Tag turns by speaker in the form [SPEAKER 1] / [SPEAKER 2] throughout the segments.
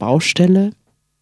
[SPEAKER 1] Baustelle.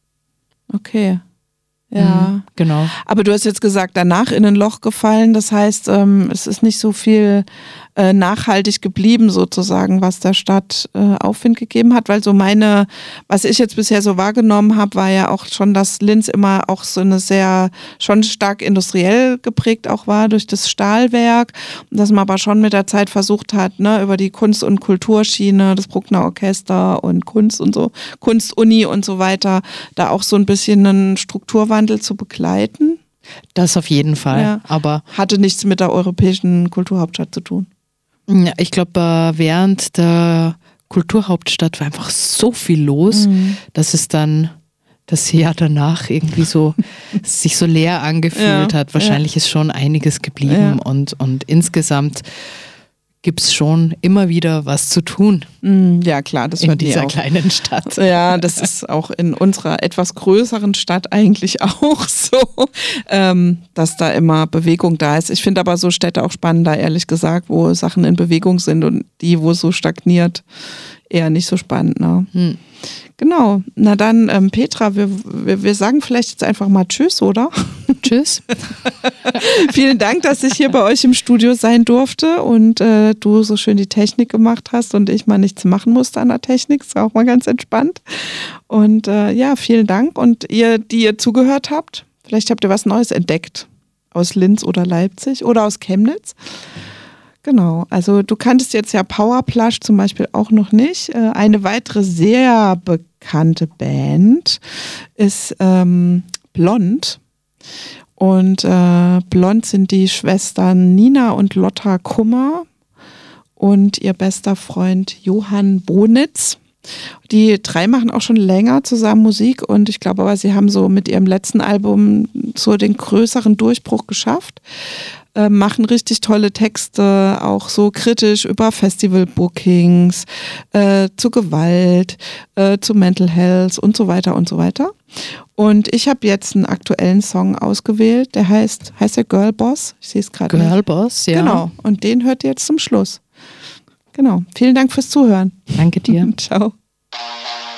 [SPEAKER 2] Okay. Ja,
[SPEAKER 1] genau.
[SPEAKER 2] Aber du hast jetzt gesagt, danach in ein Loch gefallen. Das heißt, es ist nicht so viel nachhaltig geblieben sozusagen, was der Stadt Aufwind gegeben hat. Weil so was ich jetzt bisher so wahrgenommen habe, war ja auch schon, dass Linz immer auch so eine schon stark industriell geprägt auch war durch das Stahlwerk. Und dass man aber schon mit der Zeit versucht hat, ne, über die Kunst- und Kulturschiene, das Bruckner Orchester und Kunst und so, Kunstuni und so weiter, da auch so ein bisschen einen Strukturwandel zu begleiten.
[SPEAKER 1] Das auf jeden Fall.
[SPEAKER 2] Ja.
[SPEAKER 1] Aber
[SPEAKER 2] hatte nichts mit der europäischen Kulturhauptstadt zu tun.
[SPEAKER 1] ja, ich glaube, während der Kulturhauptstadt war einfach so viel los, dass es dann das Jahr danach irgendwie so sich so leer angefühlt hat. Wahrscheinlich ist schon einiges geblieben und insgesamt gibt es schon immer wieder was zu tun.
[SPEAKER 2] Ja, klar, das
[SPEAKER 1] in dieser kleinen Stadt.
[SPEAKER 2] Ja, das ist auch in unserer etwas größeren Stadt eigentlich auch so, dass da immer Bewegung da ist. Ich finde aber so Städte auch spannender, ehrlich gesagt, wo Sachen in Bewegung sind und die, wo es so stagniert, eher nicht so spannend. Ne? Genau. Na dann, Petra, wir sagen vielleicht jetzt einfach mal Tschüss, oder?
[SPEAKER 1] Tschüss.
[SPEAKER 2] Vielen Dank, dass ich hier bei euch im Studio sein durfte und du so schön die Technik gemacht hast und ich mal nichts machen musste an der Technik. Das war auch mal ganz entspannt. Und ja, vielen Dank. Und die ihr zugehört habt, vielleicht habt ihr was Neues entdeckt aus Linz oder Leipzig oder aus Chemnitz. Genau, also du kanntest jetzt ja Powerplush zum Beispiel auch noch nicht. Eine weitere sehr bekannte Band ist Blond. Und Blond sind die Schwestern Nina und Lotta Kummer und ihr bester Freund Johann Bonitz. Die drei machen auch schon länger zusammen Musik und ich glaube aber, sie haben so mit ihrem letzten Album so den größeren Durchbruch geschafft. Machen richtig tolle Texte, auch so kritisch über Festival-Bookings, zu Gewalt, zu Mental Health und so weiter und so weiter. Und ich habe jetzt einen aktuellen Song ausgewählt, der heißt der Girl Boss? Ich sehe es gerade nicht.
[SPEAKER 1] Girl Boss, ja.
[SPEAKER 2] Genau, und den hört ihr jetzt zum Schluss. Genau, vielen Dank fürs Zuhören.
[SPEAKER 1] Danke dir.
[SPEAKER 2] Ciao.